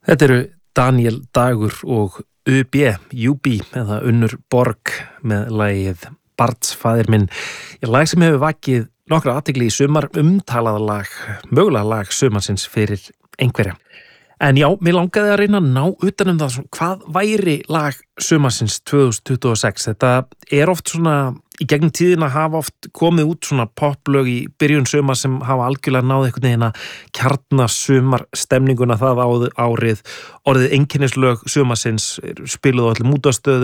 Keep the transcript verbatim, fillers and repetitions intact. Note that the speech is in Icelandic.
Þetta eru Daniel Dagur og U B, U B eða Unnur Borg með lagið Barnsfaðir minn. Ég lag sem hefur vakið nokkra athygli í sumar, umtalað lag, mögulega lag sumarsins fyrir einhverja. En já, mér langaði að reyna að ná utan um það, hvað væri lag sumarsins tvö þúsund tuttugu og sex. Þetta er oft svona, í gegnum tíðina hafa oft komið út svona poplög í byrjun sumar sem hafa algjörlega náð einhvern veginn að kjarna sumar stemninguna það árið. Orðið einkennislög sumarsins spiluð á öllum útvarpsstöðvum.